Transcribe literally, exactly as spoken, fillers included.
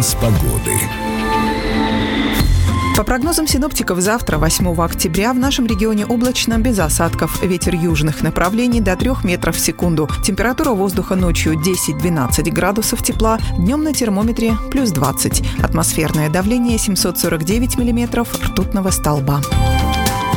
Прогноз погоды. По прогнозам синоптиков, завтра, восьмого октября, в нашем регионе облачно, без осадков. Ветер южных направлений до трех метров в секунду. Температура воздуха ночью десять-двенадцать градусов тепла, днем на термометре плюс двадцать. Атмосферное давление семьсот сорок девять миллиметров ртутного столба.